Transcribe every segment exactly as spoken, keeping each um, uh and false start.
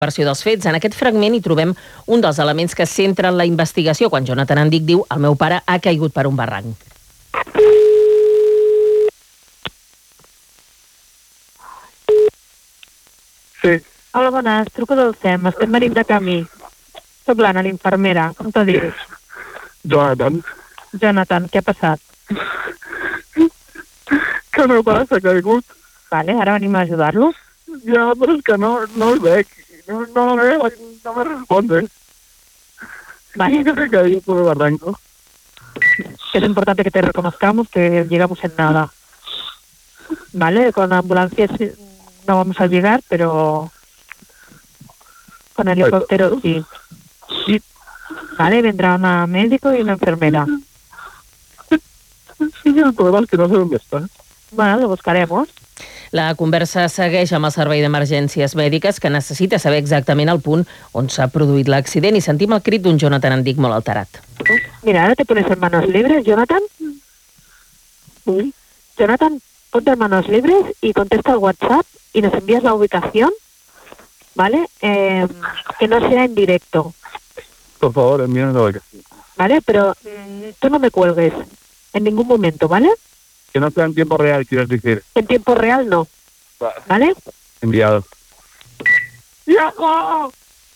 versió dels fets. En aquest fragment hi trobem un dels elements que centren la investigació, quan Jonathan Andic diu el meu pare ha caigut per un barranc. Sí. Hola, bones, truco del S E M, estem venint de camí. Soc l'Anna, l'infermera, com te dius? Jonathan. Jonathan, què ha passat? Que el meu pare s'ha caigut. Vale, ara venim a ajudar-lo. Ja, però és que no, no el veig. No, no, no, no me responde. Vale. Que se caigut por el barranco. Es importante que te reconozcamos que llegamos en nada. Vale, con ambulancias no vamos a llegar, pero con helicóptero sí. Sí. Vale, vendrá un médico y una enfermera. Sí, el problema es que no sé dónde está. Bueno, lo buscaremos. La conversa segueix amb el Servei d'Emergències Mèdiques, que necessita saber exactament el punt on s'ha produït l'accident, i sentim el crit d'un Jonathan Andic molt alterat. Mira, ahora te pones en manos libres, Jonathan. Sí. Jonathan, ponte en manos libres y contesta al WhatsApp y nos envías la ubicación, ¿vale? Eh, que no sea en directo, Por favor, envíame la ubicación. ¿vale? Pero mm, tú no me cuelgues en ningún momento, ¿vale? Que no sea en tiempo real, quieres decir. En tiempo real no, Vale. ¿vale? Enviado. ¡Hijo!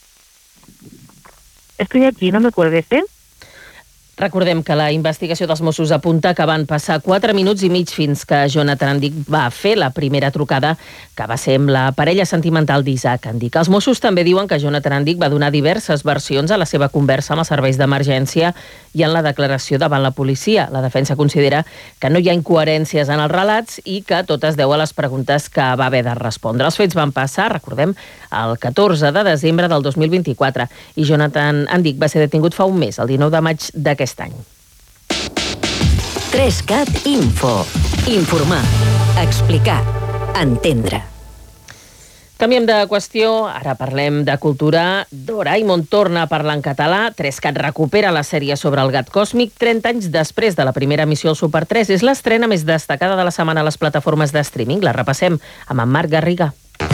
Estoy aquí, no me cuelgues, ¿eh? Recordem que la investigació dels Mossos apunta que van passar quatre minuts i mig fins que Jonathan Andic va fer la primera trucada, que va ser amb la parella sentimental d'Isaac Andic. Els Mossos també diuen que Jonathan Andic va donar diverses versions a la seva conversa amb els serveis d'emergència i en la declaració davant la policia. La defensa considera que no hi ha incoherències en els relats i que tot es deu a les preguntes que va haver de respondre. Els fets van passar, recordem, el catorze de desembre del dos mil vint-i-quatre i Jonathan Andic va ser detingut fa un mes, el dinou de maig d'aquest any. tres cat Info. Informar, explicar, entendre. Canviem de qüestió, ara parlem de cultura. Doraemon torna a parlar en català. tres cat recupera la sèrie sobre el gat còsmic trenta anys després de la primera emissió al Super tres. És l'estrena més destacada de la setmana a les plataformes de streaming. La repassem amb en Marc Garriga.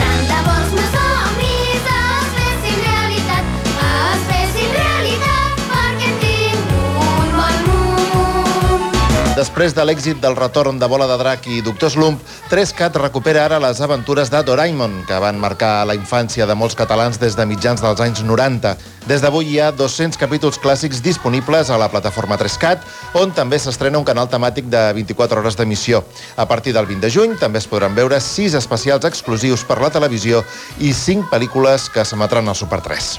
Després de l'èxit del retorn de Bola de Drac i Doctor Slump, tres cat recupera ara les aventures de Doraemon, que van marcar la infància de molts catalans des de mitjans dels anys noranta. Des d'avui hi ha dos-cents capítols clàssics disponibles a la plataforma tres cat, on també s'estrena un canal temàtic de vint-i-quatre hores d'emissió. A partir del vint de juny també es podran veure sis especials exclusius per la televisió i cinc pel·lícules que s'emetran al Super tres.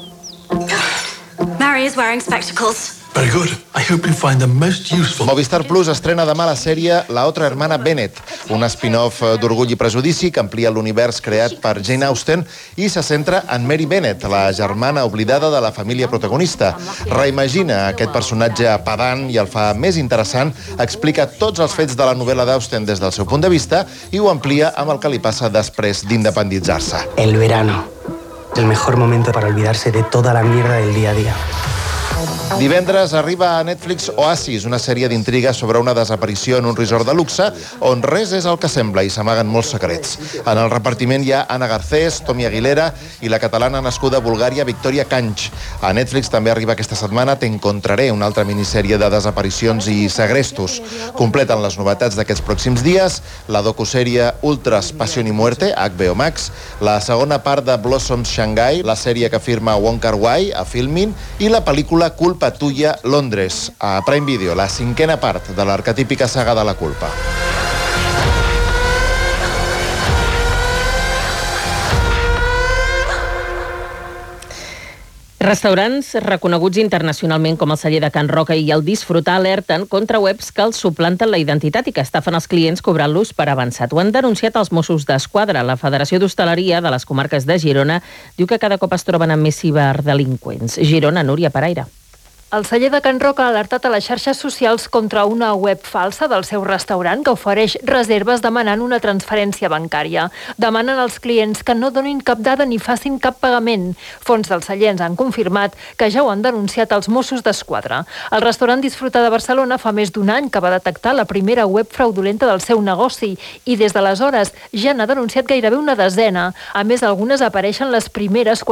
Mary is wearing spectacles. Very good. I hope you find them most useful. Movistar Plus estrena demà la sèrie La otra hermana Bennett, un spin-off d'Orgull i Prejudici que amplia l'univers creat per Jane Austen i se centra en Mary Bennett, la germana oblidada de la família protagonista. Reimagina aquest personatge pedant i el fa més interessant, explica tots els fets de la novel·la d'Austen des del seu punt de vista i ho amplia amb el que li passa després d'independitzar-se. El verano. El mejor momento para olvidarse de toda la mierda del día a día. Divendres arriba a Netflix Oasis, una sèrie d'intriga sobre una desaparició en un resort de luxe on res és el que sembla i s'amaguen molts secrets. En el repartiment hi ha Ana Garcés, Tommy Aguilera i la catalana nascuda a Bulgària, Victoria Canch. A Netflix també arriba aquesta setmana Te encontraré, una altra minissèrie de desaparicions i segrestos. Completen les novetats d'aquests pròxims dies la docusèrie Ultras, Pasión y Muerte, a H B O Max, la segona part de Blossoms Shanghai, la sèrie que firma Wong Kar-wai a Filmin, i la pel·lícula Culpa Tuya, Londres, a Prime Video, la cinquena part de l'arquetípica saga de la culpa. Restaurants reconeguts internacionalment com el celler de Can Roca i el Disfrutar alerten contra webs que els suplanten la identitat i que estafen els clients cobrant-los per avançat. Ho han denunciat els Mossos d'Esquadra. La Federació d'Hostaleria de les Comarques de Girona diu que cada cop es troben amb més ciberdelinqüents. Girona, Núria Paraire. El celler de Can Roca ha alertat a les xarxes socials contra una web falsa del seu restaurant que ofereix reserves demanant una transferència bancària. Demanen als clients que no donin cap dada ni facin cap pagament. Fons dels cellers han confirmat que ja ho han denunciat als Mossos d'Esquadra. El restaurant Disfruta de Barcelona fa més d'un any que va detectar la primera web fraudulenta del seu negoci i des d'aleshores ja n'ha denunciat gairebé una desena. A més, algunes apareixen les primeres quan